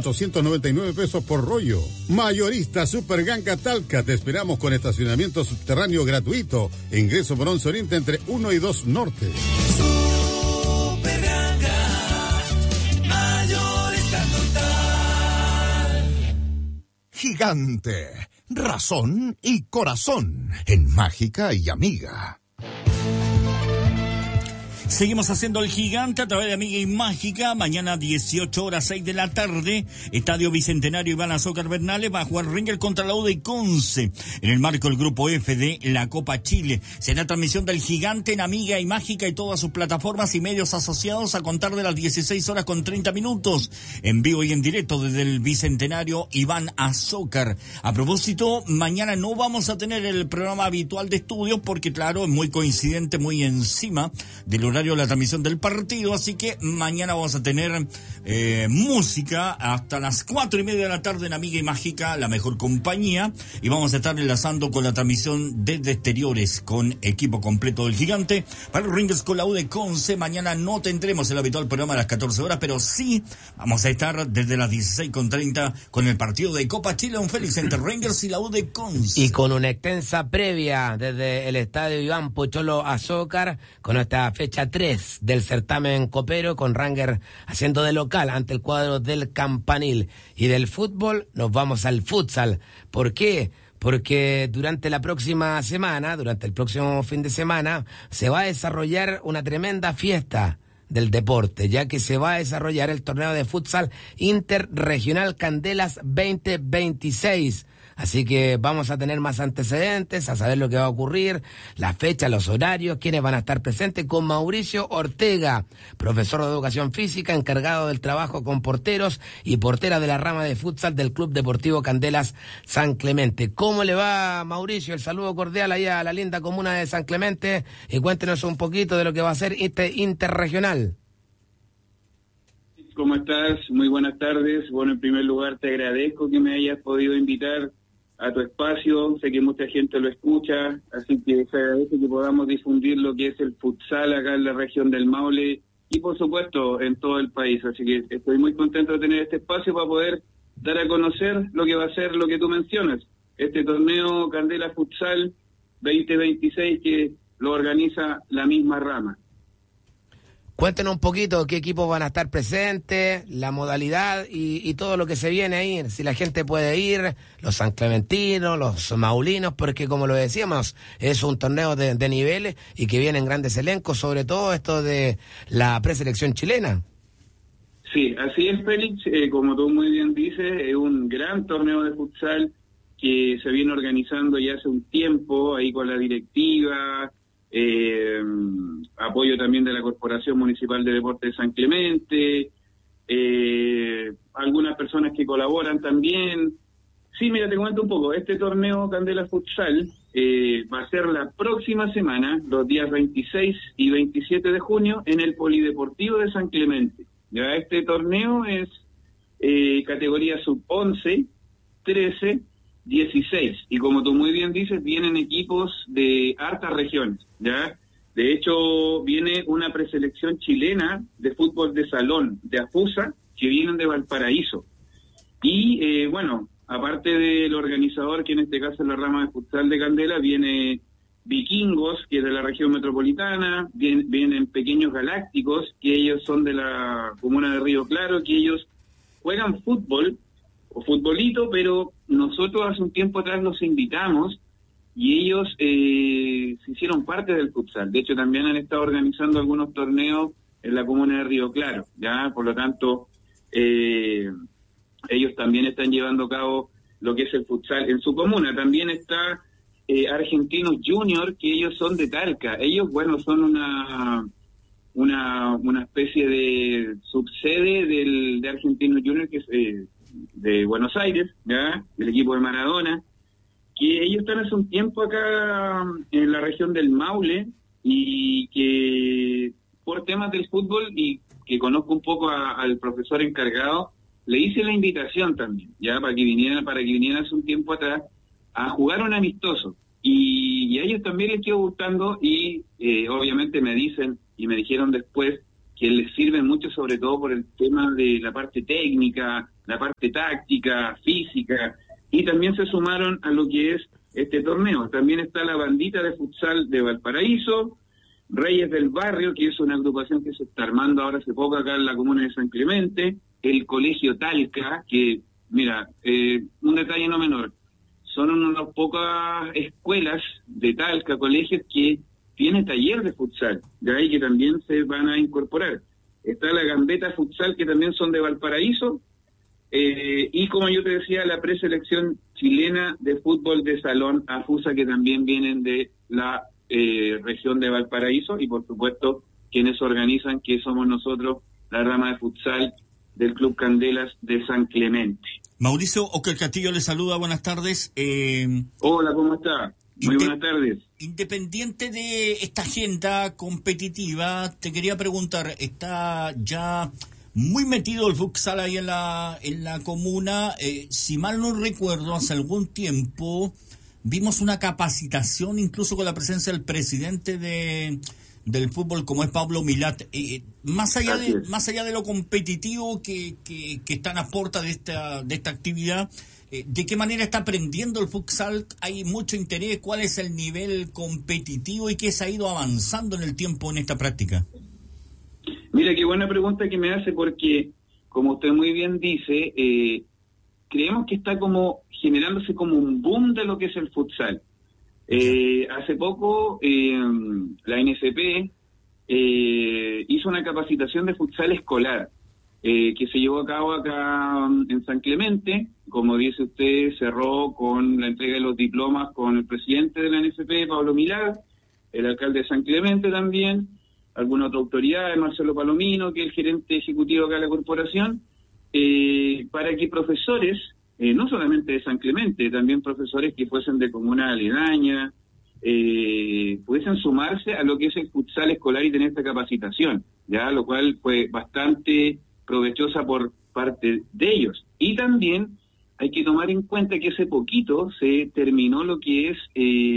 299 pesos por rollo. Mayorista Super Ganga Talca, te esperamos con estacionamiento subterráneo gratuito. Ingreso por 11 Oriente entre 1 y 2 Norte. Super Ganga, Mayorista Total. Gigante, razón y corazón en Mágica y Amiga. Seguimos haciendo el Gigante a través de Amiga y Mágica. Mañana 18 horas 6 de la tarde, Estadio Bicentenario Iván Azócar Bernales va a jugar Rangers contra la U de Conce en el marco del Grupo F de la Copa Chile. Será transmisión del Gigante en Amiga y Mágica y todas sus plataformas y medios asociados a contar de las 16 horas con 30 minutos. En vivo y en directo desde el Bicentenario Iván Azócar. A propósito, mañana no vamos a tener el programa habitual de estudios porque, claro, es muy coincidente, muy encima del horario de la transmisión del partido, así que mañana vamos a tener música hasta las 4:30 de la tarde en Amiga y Mágica, la mejor compañía, y vamos a estar enlazando con la transmisión desde exteriores con equipo completo del Gigante para los Rangers con la U de Conce. Mañana no tendremos el habitual programa a las 14 horas, pero sí vamos a estar desde las 16:30 con el partido de Copa Chile, un Félix entre Rangers y la U de Conce. Y con una extensa previa desde el estadio Iván Pocholo Azócar, con esta fecha 3 del certamen copero, con Rangers haciendo de local ante el cuadro del Campanil. Y del fútbol nos vamos al futsal. ¿Por qué? Porque durante la próxima semana, durante el próximo fin de semana, se va a desarrollar una tremenda fiesta del deporte, ya que se va a desarrollar el torneo de futsal interregional Candelas 2026. Así que vamos a tener más antecedentes, a saber lo que va a ocurrir, la fecha, los horarios, quiénes van a estar presentes, con Mauricio Ortega, profesor de educación física, encargado del trabajo con porteros y portera de la rama de futsal del Club Deportivo Candelas San Clemente. ¿Cómo le va, Mauricio? El saludo cordial ahí a la linda comuna de San Clemente, y cuéntenos un poquito de lo que va a ser este interregional. ¿Cómo estás? Muy buenas tardes. Bueno, en primer lugar te agradezco que me hayas podido invitar a tu espacio. Sé que mucha gente lo escucha, así que se agradece que podamos difundir lo que es el futsal acá en la región del Maule y por supuesto en todo el país. Así que estoy muy contento de tener este espacio para poder dar a conocer lo que va a ser lo que tú mencionas, este torneo Candela Futsal 2026 que lo organiza la misma rama. Cuéntenos un poquito qué equipos van a estar presentes, la modalidad y todo lo que se viene ahí, si la gente puede ir, los sanclementinos, los maulinos, porque como lo decíamos, es un torneo de niveles y que vienen grandes elencos, sobre todo esto de la preselección chilena. Sí, así es, Félix, como tú muy bien dices, es un gran torneo de futsal que se viene organizando ya hace un tiempo, ahí con la directiva, apoyo también de la Corporación Municipal de Deportes de San Clemente, algunas personas que colaboran también. Sí, mira, te comento un poco, este torneo Candela Futsal va a ser la próxima semana, los días 26 y 27 de junio, en el Polideportivo de San Clemente. Ya este torneo es categoría sub-11, 13, 16, y como tú muy bien dices, vienen equipos de hartas regiones, ¿ya? De hecho, viene una preselección chilena de fútbol de salón, de AFUSA, que vienen de Valparaíso. Y, bueno, aparte del organizador, que en este caso es la rama de futsal de Candela, viene Vikingos, que es de la región metropolitana, vienen Pequeños Galácticos, que ellos son de la comuna de Río Claro, que ellos juegan fútbol, o futbolito, pero nosotros hace un tiempo atrás los invitamos y ellos se hicieron parte del futsal. De hecho, también han estado organizando algunos torneos en la comuna de Río Claro, ¿ya? Por lo tanto, ellos también están llevando a cabo lo que es el futsal en su comuna. También está Argentinos Junior, que ellos son de Talca. Ellos, bueno, son una especie de subsede de Argentinos Junior, que es de Buenos Aires, ¿ya? Del equipo de Maradona, que ellos están hace un tiempo acá en la región del Maule y que por temas del fútbol y que conozco un poco al profesor encargado, le hice la invitación también, ya para que vinieran hace un tiempo atrás a jugar un amistoso y a ellos también les quedó gustando y obviamente me dicen y me dijeron después que les sirve mucho, sobre todo por el tema de la parte técnica, la parte táctica, física, y también se sumaron a lo que es este torneo. También está la bandita de futsal de Valparaíso, Reyes del Barrio, que es una agrupación que se está armando ahora hace poco acá en la comuna de San Clemente, el Colegio Talca, que, mira, un detalle no menor, son una de las pocas escuelas de Talca, colegios que tienen taller de futsal, de ahí que también se van a incorporar. Está la Gambeta Futsal, que también son de Valparaíso, y como yo te decía, la preselección chilena de fútbol de salón, AFUSA, que también vienen de la región de Valparaíso, y por supuesto quienes organizan, que somos nosotros, la rama de futsal del Club Candelas de San Clemente. Mauricio Oscar Castillo le saluda, buenas tardes. Hola, ¿cómo está? Muy buenas tardes. Independiente de esta agenda competitiva, te quería preguntar, ¿está ya muy metido el futsal ahí en la comuna? Si mal no recuerdo, hace algún tiempo vimos una capacitación, incluso con la presencia del presidente del fútbol, como es Pablo Milat. Más allá de lo competitivo que están a puerta de esta actividad, ¿de qué manera está aprendiendo el futsal? ¿Hay mucho interés? ¿Cuál es el nivel competitivo y qué se ha ido avanzando en el tiempo en esta práctica? Mira, qué buena pregunta que me hace, porque, como usted muy bien dice, creemos que está como generándose como un boom de lo que es el futsal. Hace poco la NSP hizo una capacitación de futsal escolar que se llevó a cabo acá en San Clemente. Como dice usted, cerró con la entrega de los diplomas con el presidente de la NSP, Pablo Milat, el alcalde de San Clemente también, alguna otra autoridad, Marcelo Palomino, que es el gerente ejecutivo acá de la corporación, para que profesores, no solamente de San Clemente, también profesores que fuesen de comuna aledaña, pudiesen sumarse a lo que es el futsal escolar y tener esta capacitación, ya, lo cual fue bastante provechosa por parte de ellos. Y también hay que tomar en cuenta que hace poquito se terminó lo que es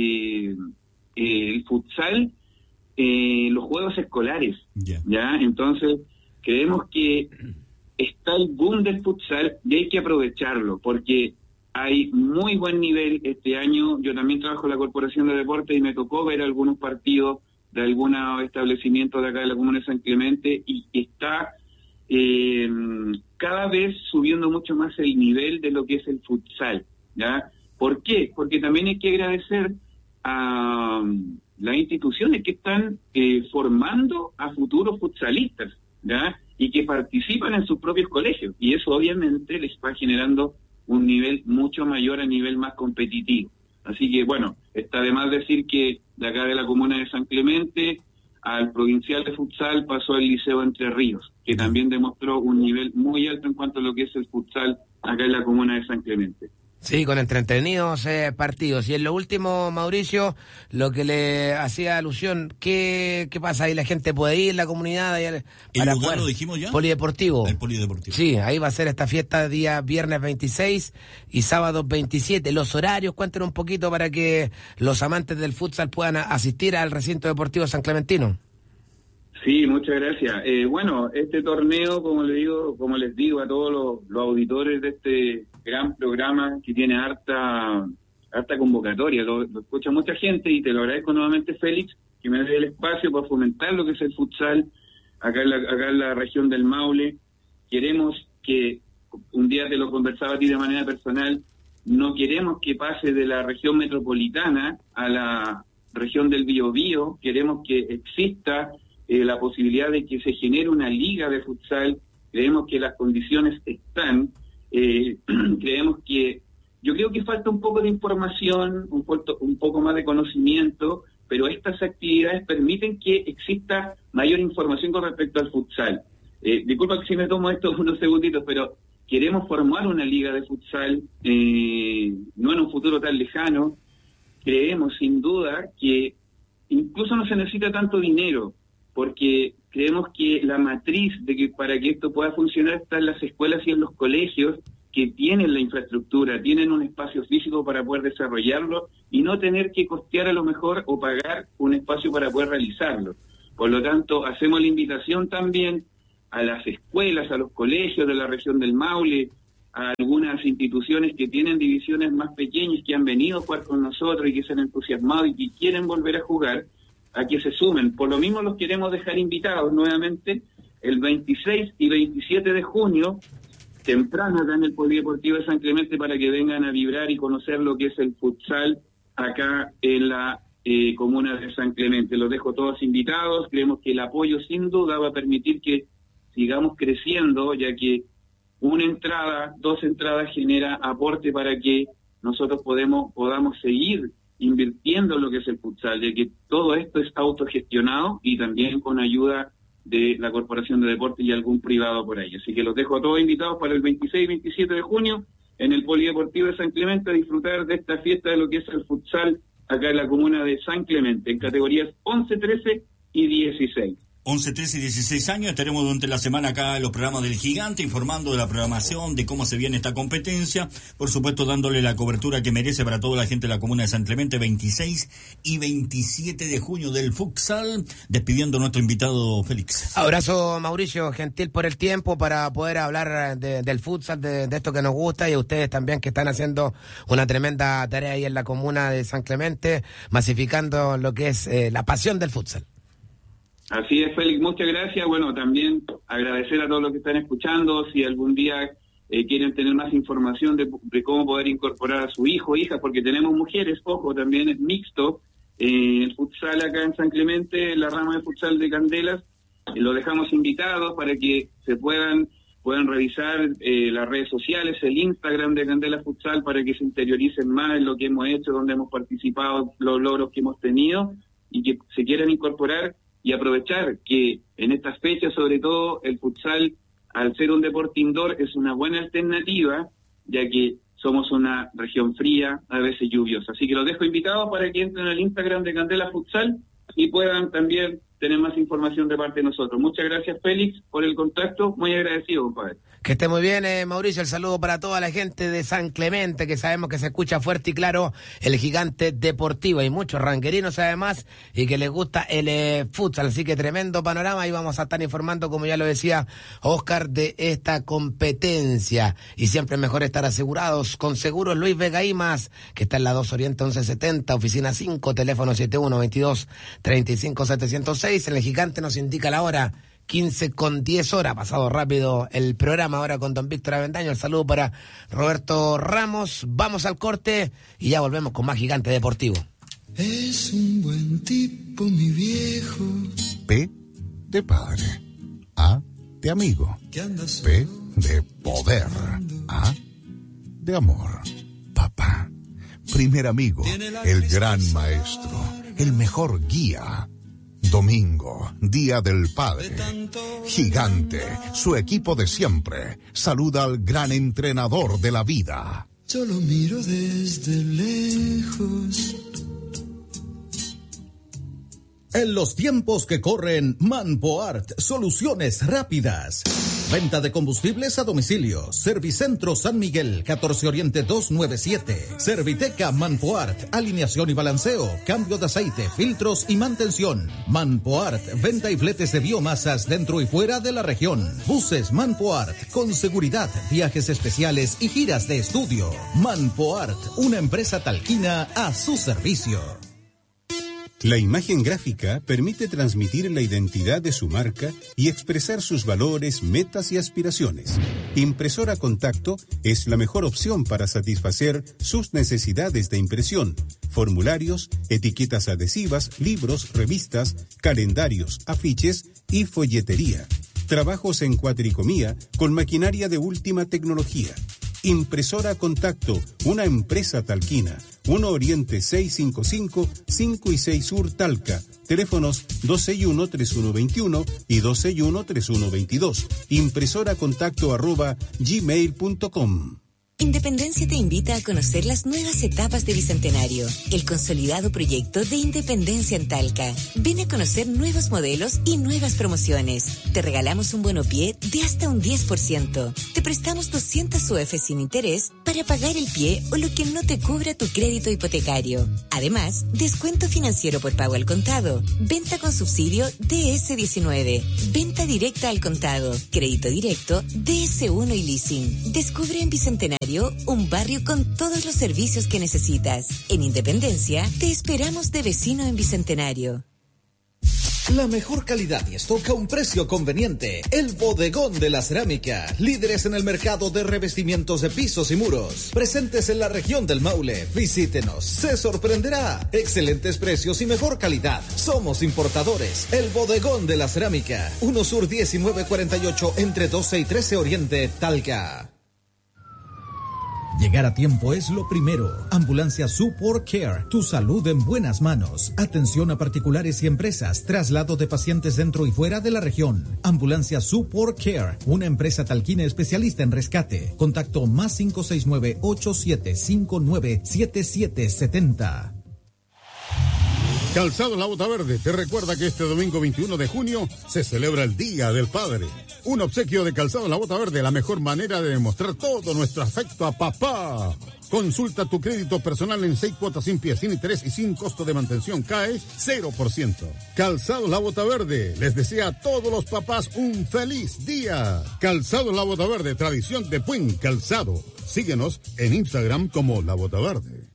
el futsal, los juegos escolares, ya, entonces creemos que está el boom del futsal y hay que aprovecharlo, porque hay muy buen nivel este año. Yo también trabajo en la Corporación de Deportes y me tocó ver algunos partidos de algunos establecimientos de acá de la comuna de San Clemente, y está cada vez subiendo mucho más el nivel de lo que es el futsal, ¿ya? ¿Por qué? Porque también hay que agradecer a las instituciones que están formando a futuros futsalistas, ¿ya? Y que participan en sus propios colegios, y eso obviamente les va generando un nivel mucho mayor, a nivel más competitivo. Así que, bueno, está de más decir que de acá de la comuna de San Clemente al provincial de futsal pasó el Liceo Entre Ríos, que también demostró un nivel muy alto en cuanto a lo que es el futsal acá en la comuna de San Clemente. Sí, con entretenidos partidos. Y en lo último, Mauricio, lo que le hacía alusión, ¿qué pasa ahí? ¿La gente puede ir, la comunidad? Ahí ¿El lugar lo dijimos ya? Polideportivo. El Polideportivo. Sí, ahí va a ser esta fiesta día viernes 26 y sábado 27. Los horarios, cuéntenos un poquito para que los amantes del futsal puedan asistir al recinto deportivo San Clementino. Sí, muchas gracias. Bueno, este torneo, como les digo a todos los auditores de este gran programa, que tiene harta convocatoria, lo escucha mucha gente, y te lo agradezco nuevamente, Félix, que me dé el espacio para fomentar lo que es el futsal acá en la región del Maule. Queremos que, un día te lo conversaba a ti de manera personal, no queremos que pase de la región metropolitana a la región del Biobío. Queremos que exista la posibilidad de que se genere una liga de futsal. Creemos que las condiciones están, yo creo que falta un poco de información, un poco más de conocimiento, pero estas actividades permiten que exista mayor información con respecto al futsal. Disculpa que si me tomo esto unos segunditos, pero queremos formar una liga de futsal, no en un futuro tan lejano. Creemos sin duda que incluso no se necesita tanto dinero, porque creemos que la matriz de que para que esto pueda funcionar está en las escuelas y en los colegios, que tienen la infraestructura, tienen un espacio físico para poder desarrollarlo y no tener que costear a lo mejor o pagar un espacio para poder realizarlo. Por lo tanto, hacemos la invitación también a las escuelas, a los colegios de la región del Maule, a algunas instituciones que tienen divisiones más pequeñas, que han venido a jugar con nosotros y que se han entusiasmado y que quieren volver a jugar, a que se sumen. Por lo mismo los queremos dejar invitados nuevamente el 26 y 27 de junio, temprano acá en el Polideportivo de San Clemente, para que vengan a vibrar y conocer lo que es el futsal acá en la comuna de San Clemente. Los dejo todos invitados. Creemos que el apoyo sin duda va a permitir que sigamos creciendo, ya que una entrada, 2 entradas genera aporte para que nosotros podamos seguir invirtiendo en lo que es el futsal, ya que todo esto es autogestionado y también con ayuda de la Corporación de Deportes y algún privado por ahí. Así que los dejo a todos invitados para el 26 y 27 de junio en el Polideportivo de San Clemente a disfrutar de esta fiesta de lo que es el futsal acá en la comuna de San Clemente, en categorías 11, 13 y 16. 11, 13 y 16 años, estaremos durante la semana acá en los programas del Gigante, informando de la programación, de cómo se viene esta competencia, por supuesto dándole la cobertura que merece para toda la gente de la comuna de San Clemente, 26 y 27 de junio del futsal, despidiendo a nuestro invitado Félix. Abrazo, Mauricio, gentil por el tiempo para poder hablar del futsal, de esto que nos gusta, y a ustedes también que están haciendo una tremenda tarea ahí en la comuna de San Clemente, masificando lo que es la pasión del futsal. Así es, Félix, muchas gracias. Bueno, también agradecer a todos los que están escuchando. Si algún día quieren tener más información de cómo poder incorporar a su hijo o hija, porque tenemos mujeres, ojo, también es mixto, el futsal acá en San Clemente, la rama de futsal de Candelas, lo dejamos invitados para que se puedan revisar las redes sociales, el Instagram de Candelas Futsal, para que se interioricen más en lo que hemos hecho, donde hemos participado, los logros que hemos tenido, y que se quieran incorporar y aprovechar que en estas fechas, sobre todo, el futsal, al ser un deporte indoor, es una buena alternativa, ya que somos una región fría, a veces lluviosa. Así que los dejo invitados para que entren al Instagram de Candela Futsal y puedan también tener más información de parte de nosotros. Muchas gracias, Félix, por el contacto. Muy agradecido, compadre. Que esté muy bien, Mauricio. El saludo para toda la gente de San Clemente, que sabemos que se escucha fuerte y claro el Gigante Deportivo. Hay muchos ranquerinos además y que les gusta el futsal. Así que tremendo panorama, y vamos a estar informando, como ya lo decía Oscar, de esta competencia. Y siempre es mejor estar asegurados con Seguros Luis Vega Imas, que está en la 2 Oriente 1170, oficina 5, teléfono 7122-35706. En el Gigante nos indica la hora 15:10. Ha pasado rápido el programa ahora con don Víctor Avendaño. El saludo para Roberto Ramos. Vamos al corte y ya volvemos con más Gigante Deportivo. Es un buen tipo, mi viejo. P de padre. A de amigo. P de poder. A de amor. Papá. Primer amigo. El gran maestro. El mejor guía. Domingo, Día del Padre. Gigante, su equipo de siempre, saluda al gran entrenador de la vida. Yo lo miro desde lejos. En los tiempos que corren, Manpoart, soluciones rápidas. Venta de combustibles a domicilio. Servicentro San Miguel, 14 Oriente 297. Serviteca Manpoart, alineación y balanceo, cambio de aceite, filtros y mantención. Manpoart, venta y fletes de biomasas dentro y fuera de la región. Buses Manpoart, con seguridad, viajes especiales y giras de estudio. Manpoart, una empresa talquina a su servicio. La imagen gráfica permite transmitir la identidad de su marca y expresar sus valores, metas y aspiraciones. Impresora Contacto es la mejor opción para satisfacer sus necesidades de impresión, formularios, etiquetas adhesivas, libros, revistas, calendarios, afiches y folletería. Trabajos en cuatricomía con maquinaria de última tecnología. Impresora Contacto, una empresa talquina. 1 Oriente 655, 5 y 6 Sur Talca. Teléfonos 261-3121 y 261-3122. Impresoracontacto@gmail.com. Independencia te invita a conocer las nuevas etapas de Bicentenario, el consolidado proyecto de Independencia en Talca. Ven a conocer nuevos modelos y nuevas promociones. Te regalamos un bono pie de hasta un 10%. Te prestamos 200 UF sin interés para pagar el pie o lo que no te cubra tu crédito hipotecario. Además, descuento financiero por pago al contado, venta con subsidio DS19, venta directa al contado, crédito directo, DS1 y leasing. Descubre en Bicentenario un barrio con todos los servicios que necesitas. En Independencia, te esperamos de vecino en Bicentenario. La mejor calidad y stock a un precio conveniente. El Bodegón de la Cerámica. Líderes en el mercado de revestimientos de pisos y muros. Presentes en la región del Maule. Visítenos. Se sorprenderá. Excelentes precios y mejor calidad. Somos importadores. El Bodegón de la Cerámica. 1 Sur 1948 entre 12 y 13 Oriente, Talca. Llegar a tiempo es lo primero. Ambulancia Support Care, tu salud en buenas manos. Atención a particulares y empresas, traslado de pacientes dentro y fuera de la región. Ambulancia Support Care, una empresa talquina especialista en rescate. Contacto más 569-8759-7770. Calzado La Bota Verde te recuerda que este domingo 21 de junio se celebra el Día del Padre. Un obsequio de Calzado La Bota Verde, la mejor manera de demostrar todo nuestro afecto a papá. Consulta tu crédito personal en 6 cuotas sin pie, sin interés y sin costo de mantención. CAE 0%. Calzado La Bota Verde les desea a todos los papás un feliz día. Calzado La Bota Verde, tradición de buen calzado. Síguenos en Instagram como La Bota Verde.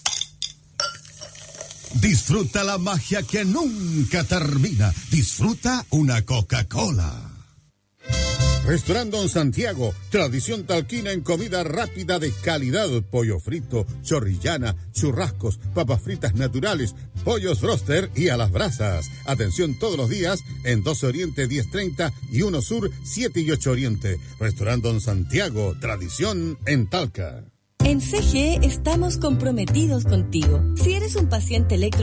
Disfruta la magia que nunca termina. Disfruta una Coca-Cola. Restaurante Don Santiago, tradición talquina en comida rápida de calidad, pollo frito, chorrillana, churrascos, papas fritas naturales, pollos broster y a las brasas. Atención todos los días en 12 Oriente 1030 y 1 Sur 7 y 8 Oriente. Restaurante Don Santiago, tradición en Talca. En CGE estamos comprometidos contigo. Si eres un paciente electro